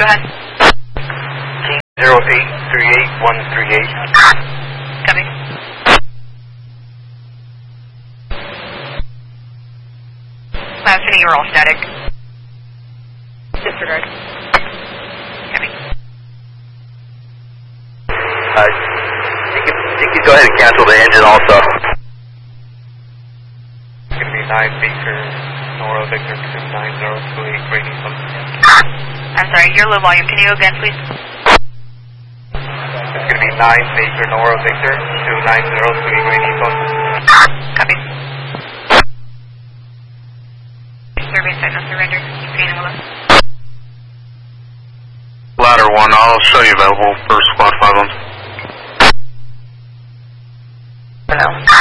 go ahead. 0838138. Copy. Infinity, you're all static. Disregard. Copy. You can go ahead and cancel the engine also. It's going to be 9 Baker, Nora Victor 29028, grading from. I'm sorry, you're low volume. Can you go again, please? It's going to be 9 Baker, Nora Victor 29028, grading from. Copy. Survey site, no surrender. Keep gaining below. Ladder 1, I'll show you available for squad 5 on. Hello.